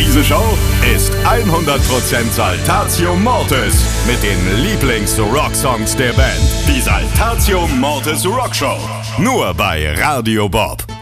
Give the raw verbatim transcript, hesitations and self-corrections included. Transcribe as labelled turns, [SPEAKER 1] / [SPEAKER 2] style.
[SPEAKER 1] Diese Show ist hundert Prozent Saltatio Mortis mit den Lieblings-Rocksongs der Band. Die Saltatio Mortis Rockshow. Nur bei Radio Bob.